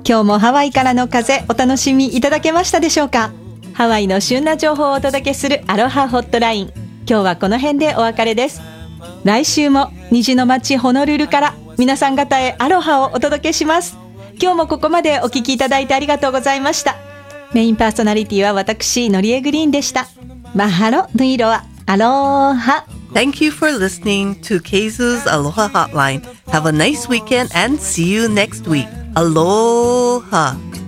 今日もハワイからの風お楽しみいただけましたでしょうか。ハワイの旬な情報をお届けするアロハホットライン、今日はこの辺でお別れです。来週も虹の街ホノルルから皆さん方へアロハをお届けします。今日もここまでお聞きいただいてありがとうございました。メインパーソナリティは私のりえグリーンでした。マハロヌイロアアロハ。 Thank you for listening to Keizu's Aloha Hotline. Have a nice weekend and see you next week. Aloha.